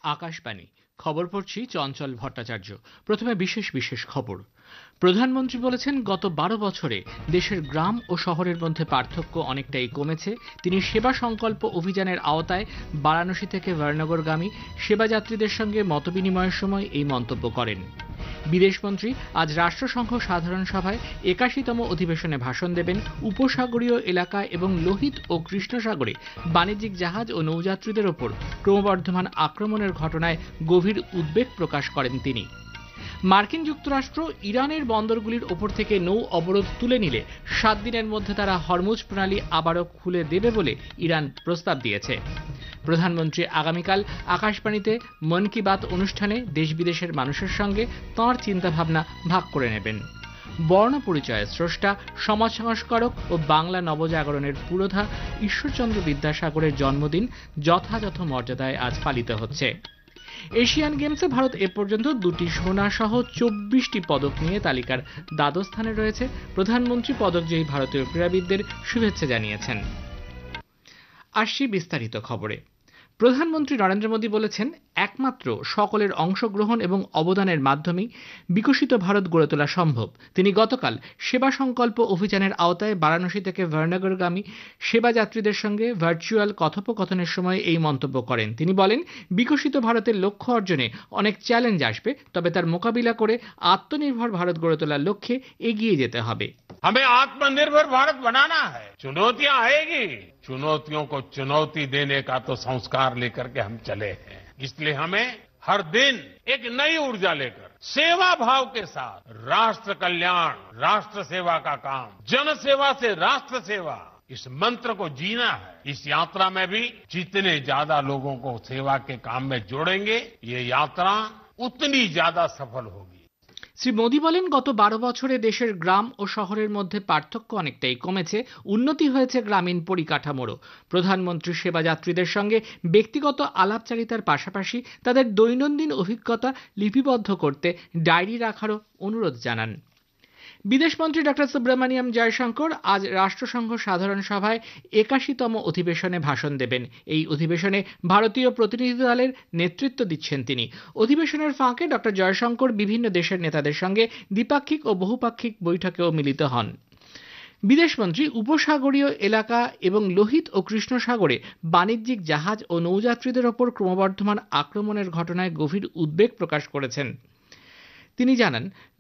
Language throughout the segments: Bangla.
আকাশবাণী খবর পড়ছি চঞ্চল ভট্টাচার্য। প্রথমে বিশেষ বিশেষ খবর। প্রধানমন্ত্রী বলেছেন, গত 12 বছরে দেশের গ্রাম ও শহরের মধ্যে পার্থক্য অনেকটাই কমেছে। তিনি সেবা সংকল্প অভিযানের আওতায় বারাণসী থেকে বর্ণগরগামী সেবাযাত্রীদের সঙ্গে মতবিনিময়ের সময় এই মন্তব্য করেন। বিদেশমন্ত্রী আজ রাষ্ট্রসংঘ সাধারণ সভায় 81তম অধিবেশনে ভাষণ দেবেন। উপসাগরীয় এলাকা এবং লোহিত ও কৃষ্ণ সাগরে বাণিজ্যিক জাহাজ ও নৌযাত্রীদের ওপর ক্রমবর্ধমান আক্রমণের ঘটনায় গভীর উদ্বেগ প্রকাশ করেন তিনি। মার্কিন যুক্তরাষ্ট্র ইরানের বন্দরগুলির ওপর থেকে নৌ অবরোধ তুলে নিলে 7 দিনের মধ্যে তারা হরমুজ প্রণালী আবারও খুলে দেবে বলে ইরান প্রস্তাব দিয়েছে। প্রধানমন্ত্রী আগামীকাল আকাশবাণীতে মন কি বাত অনুষ্ঠানে দেশ বিদেশের মানুষের সঙ্গে তাঁর চিন্তাভাবনা ভাগ করে নেবেন। বর্ণ পরিচয়ের স্রষ্টা, সমাজ সংস্কারক ও বাংলা নবজাগরণের পুরোধা ঈশ্বরচন্দ্র বিদ্যাসাগরের জন্মদিন যথাযথ মর্যাদায় আজ পালিত হচ্ছে। এশিয়ান গেমসে ভারত এ পর্যন্ত 2টি সোনা সহ 24টি পদক নিয়ে তালিকার দ্বাদশ স্থানে রয়েছে। প্রধানমন্ত্রী পদকজয়ী ভারতীয় ক্রীড়াবিদদের শুভেচ্ছা জানিয়েছেন। আসছি বিস্তারিত খবরে। প্রধানমন্ত্রী নরেন্দ্র মোদী বলেছেন, একমাত্র সকলের অংশগ্রহণ এবং অবদানের মাধ্যমেই বিকশিত ভারত গড়ে তোলা সম্ভব। তিনি গতকাল সেবা সংকল্প অভিযানের আওতায় বারাণসী থেকে বর্ণগরগামী সেবাযাত্রীদের সঙ্গে ভার্চুয়াল কথোপকথনের সময় এই মন্তব্য করেন। তিনি বলেন, বিকশিত ভারতের লক্ষ্য অর্জনে অনেক চ্যালেঞ্জ আসবে, তবে তার মোকাবিলা করে আত্মনির্ভর ভারত গড়ে তোলার লক্ষ্যে এগিয়ে যেতে হবে। हमें आत्मनिर्भर भारत बनाना है। चुनौतियां आएगी, चुनौतियों को चुनौती देने का तो संस्कार लेकर के हम चले हैं। इसलिए हमें हर दिन एक नई ऊर्जा लेकर सेवा भाव के साथ राष्ट्र कल्याण, राष्ट्र सेवा का काम, जन सेवा से राष्ट्र सेवा, इस मंत्र को जीना है। इस यात्रा में भी जितने ज्यादा लोगों को सेवा के काम में जोड़ेंगे, ये यात्रा उतनी ज्यादा सफल होगी। শ্রী মোদী বলেন, গত 12 বছরে দেশের গ্রাম ও শহরের মধ্যে পার্থক্য অনেকটাই কমেছে, উন্নতি হয়েছে গ্রামীণ পরিকাঠামোরও। প্রধানমন্ত্রী সেবাযাত্রীদের সঙ্গে ব্যক্তিগত আলাপচারিতার পাশাপাশি তাদের দৈনন্দিন অভিজ্ঞতা লিপিবদ্ধ করতে ডায়েরি রাখারও অনুরোধ জানান। বিদেশমন্ত্রী ডক্টর সুব্রমণিয়াম জয়শঙ্কর আজ রাষ্ট্রসংঘ সাধারণ সভায় 81তম অধিবেশনে ভাষণ দেবেন। এই অধিবেশনে ভারতীয় প্রতিনিধি দলের নেতৃত্ব দিচ্ছেন তিনি। অধিবেশনের ফাঁকে ডক্টর জয়শঙ্কর বিভিন্ন দেশের নেতাদের সঙ্গে দ্বিপাক্ষিক ও বহুপাক্ষিক বৈঠকেও মিলিত হন। বিদেশমন্ত্রী উপসাগরীয় এলাকা এবং লোহিত ও কৃষ্ণ সাগরে বাণিজ্যিক জাহাজ ও নৌযাত্রীদের ওপর ক্রমবর্ধমান আক্রমণের ঘটনায় গভীর উদ্বেগ প্রকাশ করেছেন। তিনি জানান,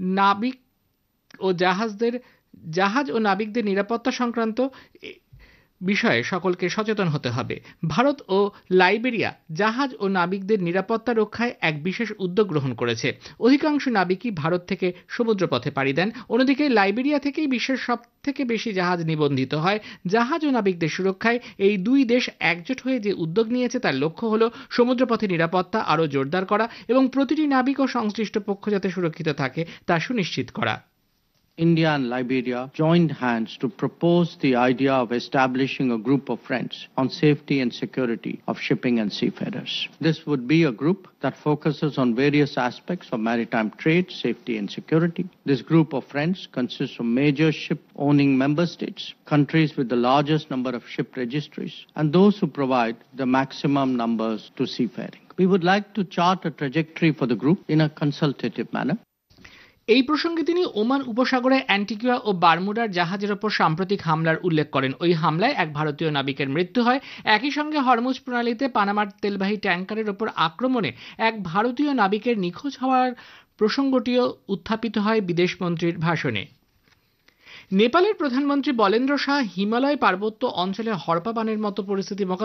জাহাজ ও নাবিকদের নিরাপত্তা সংক্রান্ত বিষয়ে সকলকে সচেতন হতে হবে। ভারত ও লাইবেরিয়া জাহাজ ও নাবিকদের নিরাপত্তা রক্ষায় এক বিশেষ উদ্যোগ গ্রহণ করেছে। অধিকাংশ নাবিকই ভারত থেকে সমুদ্রপথে পাড়ি দেন। অন্যদিকে লাইবেরিয়া থেকেই বিশ্বের সবথেকে বেশি জাহাজ নিবন্ধিত হয়। জাহাজ ও নাবিকদের সুরক্ষায় এই দুই দেশ একজোট হয়ে যে উদ্যোগ নিয়েছে তার লক্ষ্য হল সমুদ্রপথে নিরাপত্তা আরও জোরদার করা এবং প্রতিটি নাবিক ও সংশ্লিষ্ট পক্ষ যাতে সুরক্ষিত থাকে তা সুনিশ্চিত করা। India and Liberia joined hands to propose the idea of establishing a group of friends on safety and security of shipping and seafarers. This would be a group that focuses on various aspects of maritime trade, safety and security. This group of friends consists of major ship-owning member states, countries with the largest number of ship registries, and those who provide the maximum numbers to seafaring. We would like to chart a trajectory for the group in a consultative manner. এই প্রসঙ্গে তিনি ওমান উপসাগরে অ্যান্টিগুয়া ও বারমুডার জাহাজের ওপর সাম্প্রতিক হামলার উল্লেখ করেন। ওই হামলায় এক ভারতীয় নাবিকের মৃত্যু হয়। একই সঙ্গে হরমুজ প্রণালীতে পানামার তেলবাহী ট্যাঙ্কারের ওপর আক্রমণে এক ভারতীয় নাবিকের নিখোঁজ হওয়ার প্রসঙ্গটিও উত্থাপিত হয় বিদেশমন্ত্রীর ভাষণে। নেপালের প্রধানমন্ত্রী বলেন্দ্র শাহ হিমালয় পার্বত্য অঞ্চলে হড়পা বানের মতো পরিস্থিতি